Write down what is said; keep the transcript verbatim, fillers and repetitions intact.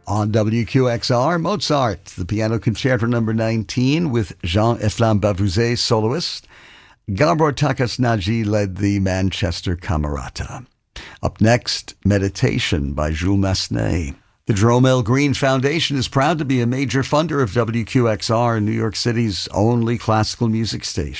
On W Q X R, Mozart, the Piano Concerto number nineteen with Jean-Eflain Bavouzet, soloist. Gabor Takasnaji led the Manchester Camerata. Up next, Meditation by Jules Massenet. The Jerome L. Green Foundation is proud to be a major funder of W Q X R, New York City's only classical music station.